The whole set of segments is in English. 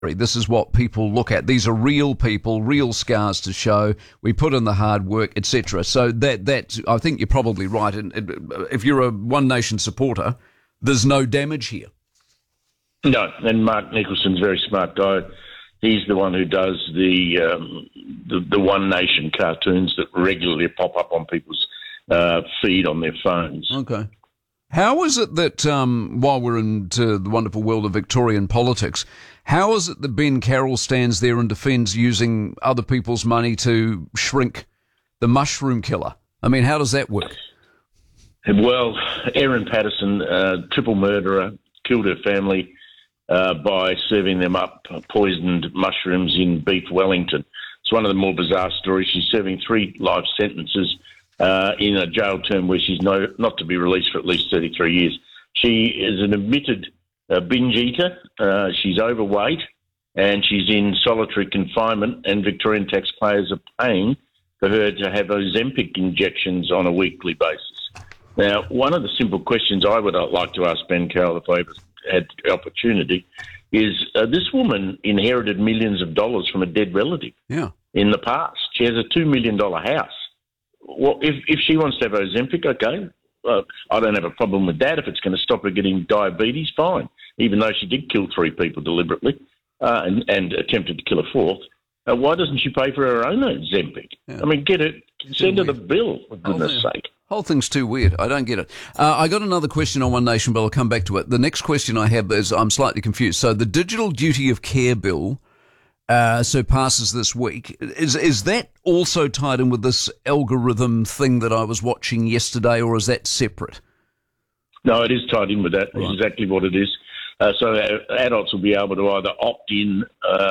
This is what people look at. These are real people, real scars to show. We put in the hard work, etc. So that I think you're probably right. And if you're a One Nation supporter, there's no damage here. No, and Mark Nicholson's a very smart guy. He's the one who does the One Nation cartoons that regularly pop up on people's feed on their phones. Okay. How is it that, while we're into the wonderful world of Victorian politics, how is it that Ben Carroll stands there and defends using other people's money to shrink the mushroom killer? I mean, how does that work? Well, Erin Patterson, triple murderer, killed her family by serving them up poisoned mushrooms in beef Wellington. It's one of the more bizarre stories. She's serving 3 life sentences in a jail term where she's not to be released for at least 33 years. She is an admitted binge eater. She's overweight and she's in solitary confinement, and Victorian taxpayers are paying for her to have Ozempic injections on a weekly basis. Now, one of the simple questions I would like to ask Ben Carroll, if I ever had the opportunity, is this woman inherited millions of dollars from a dead relative in the past. She has a $2 million house. Well, if she wants to have Ozempic, okay, I don't have a problem with that. If it's going to stop her getting diabetes, fine. Even though she did kill 3 people deliberately and attempted to kill a 4th, why doesn't she pay for her own Ozempic? I mean, send her the bill, for goodness sake. Whole thing's too weird. I don't get it. I got another question on One Nation, but I'll come back to it. The next question I have is, I'm slightly confused. So the Digital Duty of Care Bill passes this week. Is that also tied in with this algorithm thing that I was watching yesterday, or is that separate? No, it is tied in with that. Right. It's exactly what it is. So adults will be able to either opt in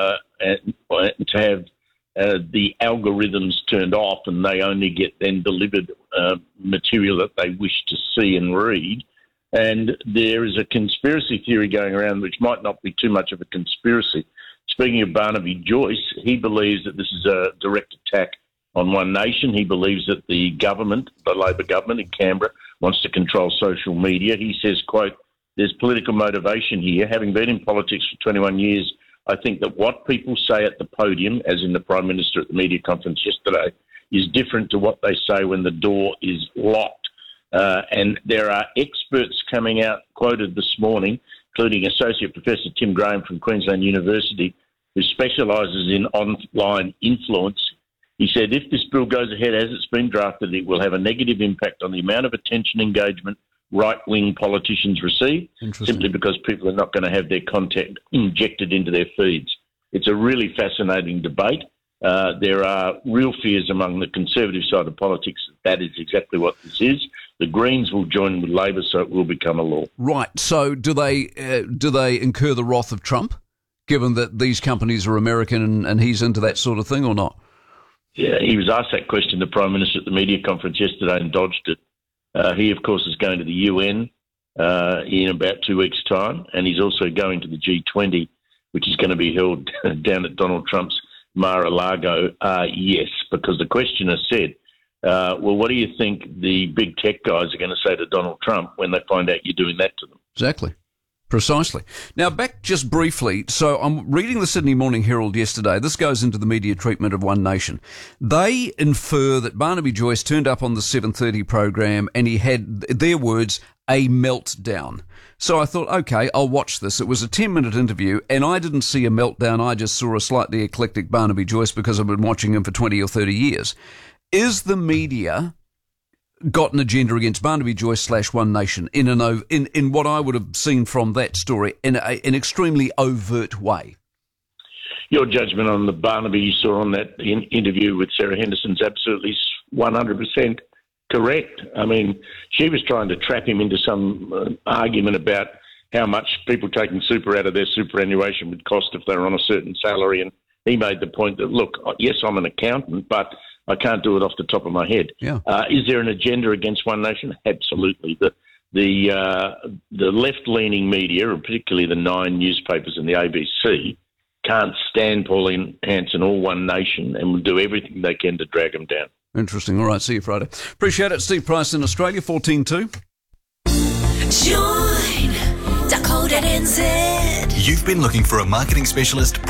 and to have the algorithms turned off, and they only get then delivered material that they wish to see and read. And there is a conspiracy theory going around, which might not be too much of a conspiracy. Speaking of Barnaby Joyce, he believes that this is a direct attack on One Nation. He believes that the government, the Labor government in Canberra, wants to control social media. He says, quote, "There's political motivation here. Having been in politics for 21 years, I think that what people say at the podium, as in the Prime Minister at the media conference yesterday, is different to what they say when the door is locked." And there are experts coming out, quoted this morning, including Associate Professor Tim Graham from Queensland University, who specialises in online influence. He said, if this bill goes ahead as it's been drafted, it will have a negative impact on the amount of attention engagement right-wing politicians receive, simply because people are not going to have their content injected into their feeds. It's a really fascinating debate. There are real fears among the conservative side of politics that is exactly what this is. The Greens will join with Labor, so it will become a law. Right. So do they incur the wrath of Trump, given that these companies are American and he's into that sort of thing, or not? Yeah, he was asked that question, the Prime Minister, at the media conference yesterday, and dodged it. He, of course, is going to the UN in about 2 weeks' time, and he's also going to the G20, which is going to be held down at Donald Trump's Mar-a-Lago. Yes, because the questioner said, well, what do you think the big tech guys are going to say to Donald Trump when they find out you're doing that to them? Exactly. Precisely. Now, back just briefly. So I'm reading the Sydney Morning Herald yesterday. This goes into the media treatment of One Nation. They infer that Barnaby Joyce turned up on the 7:30 program and he had, their words, a meltdown. So I thought, okay, I'll watch this. It was a 10-minute interview, and I didn't see a meltdown. I just saw a slightly eclectic Barnaby Joyce because I've been watching him for 20 or 30 years. Is the media got an agenda against Barnaby Joyce / One Nation in what I would have seen from that story in an extremely overt way? Your judgment on the Barnaby you saw on that interview with Sarah Henderson is absolutely 100% correct. I mean, she was trying to trap him into some argument about how much people taking super out of their superannuation would cost if they were on a certain salary, and he made the point that, look, yes, I'm an accountant, but I can't do it off the top of my head. Yeah. Is there an agenda against One Nation? Absolutely. The left-leaning media, and particularly the 9 newspapers and the ABC, can't stand Pauline Hanson or One Nation and will do everything they can to drag them down. Interesting. All right, see you Friday. Appreciate it. Steve Price in Australia, 14.2. Join You've been looking for a marketing specialist?